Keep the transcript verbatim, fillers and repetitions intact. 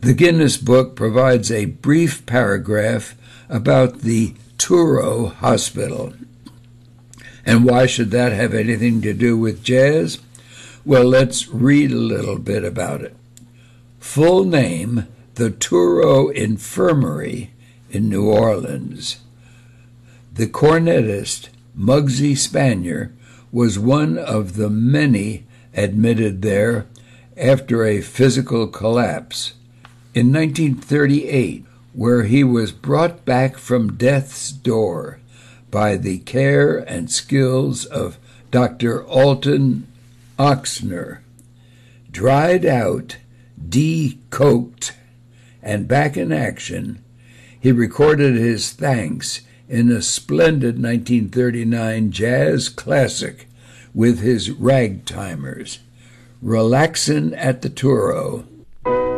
The Guinness Book provides a brief paragraph about the Truro Hospital. And why should that have anything to do with jazz? Well, let's read a little bit about it. Full name, the Truro Infirmary in New Orleans. The cornetist, Muggsy Spanier, was one of the many admitted there after a physical collapse. In nineteen thirty-eight, where he was brought back from death's door by the care and skills of Doctor Alton Oxner, dried out, de-coked, and back in action, he recorded his thanks in a splendid nineteen thirty-nine jazz classic with his ragtimers, Relaxin' at the Truro.